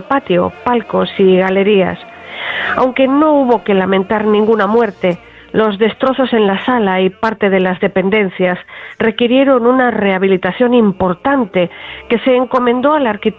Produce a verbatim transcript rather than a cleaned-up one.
patio, palcos y galerías. Aunque no hubo que lamentar ninguna muerte, los destrozos en la sala y parte de las dependencias requirieron una rehabilitación importante que se encomendó al arquitecto